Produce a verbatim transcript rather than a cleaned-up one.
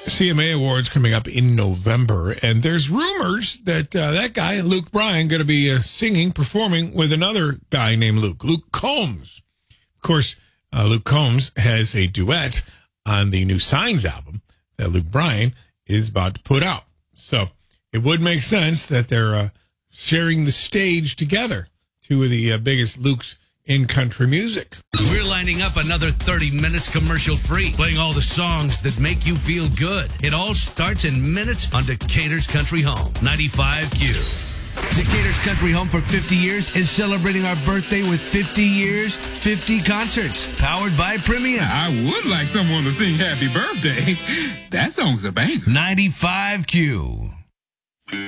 C M A Awards coming up in November, and there's rumors that uh, that guy, Luke Bryan, going to be uh, singing, performing with another guy named Luke, Luke Combs. Of course, uh, Luke Combs has a duet on the new Signs album that Luke Bryan is about to put out. So it would make sense that they're uh, sharing the stage together, two of the uh, biggest Lukes in country music. We're lining up another thirty minutes commercial free, playing all the songs that make you feel good. It all starts in minutes on Decatur's Country Home, ninety-five Q. Decatur's Country Home for fifty years is celebrating our birthday with fifty years, fifty concerts, powered by Premium. I would like someone to sing happy birthday. That song's a banger. ninety-five Q.